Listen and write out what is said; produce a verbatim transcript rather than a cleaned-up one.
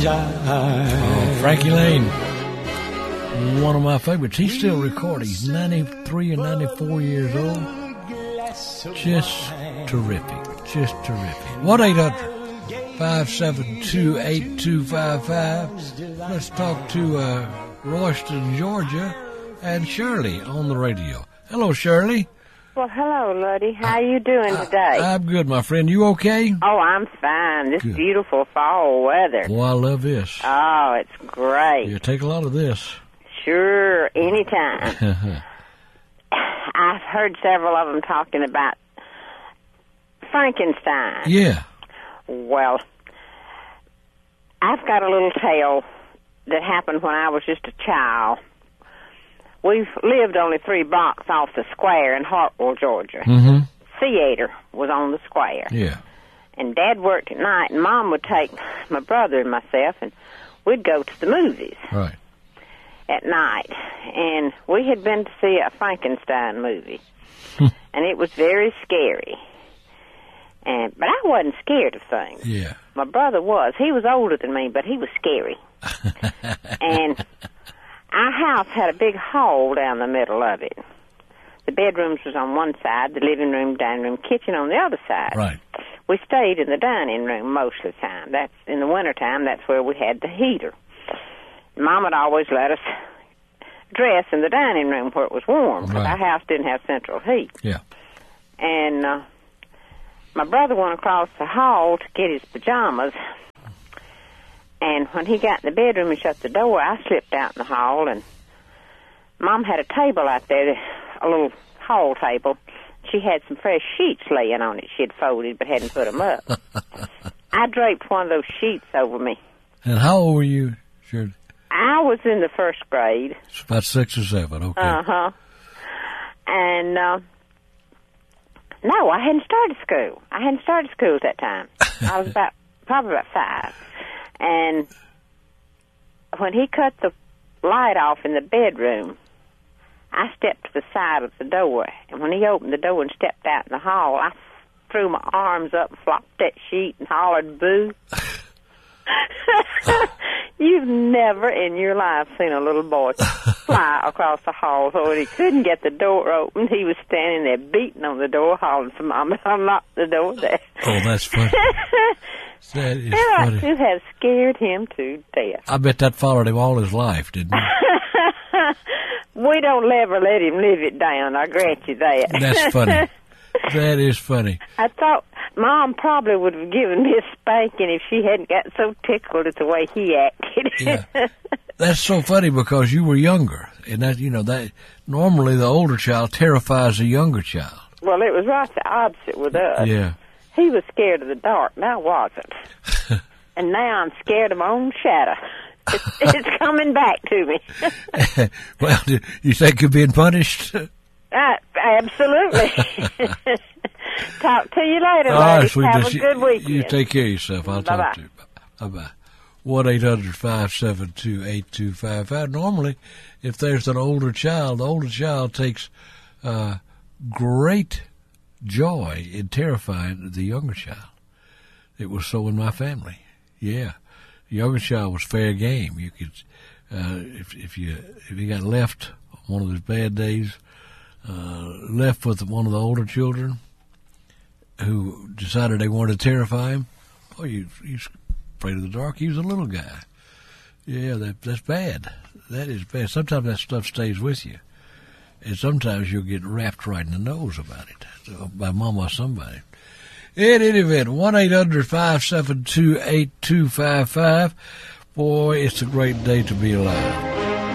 Oh, Frankie Laine, one of my favorites. He's still recording. He's ninety-three and ninety-four years old. Just terrific. Just terrific. one eight hundred five seven two eight two five five. Let's talk to uh, Royston, Georgia, and Shirley on the radio. Hello, Shirley. Well, hello, Luddy. How are you doing today? I, I'm good, my friend. You okay? Oh, I'm fine. This Good. beautiful fall weather. Oh, I love this. Oh, it's great. You take a lot of this. Sure, anytime. I've heard several of them talking about Frankenstein. Yeah. Well, I've got a little tale that happened when I was just a child. We've lived only three blocks off the square in Hartwell, Georgia. Mm-hmm. Theater was on the square. Yeah. And Dad worked at night, and Mom would take my brother and myself, and we'd go to the movies Right. at night. And we had been to see a Frankenstein movie, and it was very scary. And but I wasn't scared of things. Yeah. My brother was. He was older than me, but he was scary. And our house had a big hall down the middle of it. The bedrooms was on one side, the living room, dining room, kitchen on the other side. Right. We stayed in the dining room most of the time. That's in the wintertime, that's where we had the heater. Mom would always let us dress in the dining room where it was warm, because Right. our house didn't have central heat. Yeah. And uh, my brother went across the hall to get his pajamas. And when he got in the bedroom and shut the door, I slipped out in the hall, and Mom had a table out there, a little hall table. She had some fresh sheets laying on it she had folded but hadn't put them up. I draped one of those sheets over me. And how old were you, Shirley? I was in the first grade. It's about six or seven, okay. Uh-huh. And, uh, no, I hadn't started school. I hadn't started school at that time. I was about, probably about five. And when he cut the light off in the bedroom, I stepped to the side of the door. And when he opened the door and stepped out in the hall, I threw my arms up, flopped that sheet, and hollered, boo. You've never in your life seen a little boy fly across the hall. So when he couldn't get the door open, he was standing there beating on the door, hollering for Mama to unlock the door there. Oh, that's funny. That is Yeah, funny. you have scared him to death. I bet that followed him all his life, didn't it? We don't ever let him live it down, I grant you that. That's funny. That is funny. I thought Mom probably would have given me a spanking if she hadn't got so tickled at the way he acted. Yeah. That's so funny because you were younger. And that, you know, that normally the older child terrifies the younger child. Well, it was right the opposite with us. Yeah. He was scared of the dark, and I wasn't. And now I'm scared of my own shadow. It's, it's coming back to me. Well, do you think you're being punished? Uh, absolutely. Talk to you later, All right, ladies. sweetness. Have a good You- weekend. You take care of yourself. I'll Bye-bye. talk to you. Bye-bye. one eight hundred five seven two eight two five five. Normally, if there's an older child, the older child takes uh, great joy in terrifying the younger child. It was so in my family. Yeah. The younger child was fair game. You could, uh, if, if you, if you got left on one of those bad days, uh, left with one of the older children who decided they wanted to terrify him, oh, you, he's afraid of the dark. He was a little guy. Yeah, that, that's bad. That is bad. Sometimes that stuff stays with you. And sometimes you'll get rapped right in the nose about it by mama or somebody. In any event, one eight hundred five seven two eight two five five. Boy, it's a great day to be alive.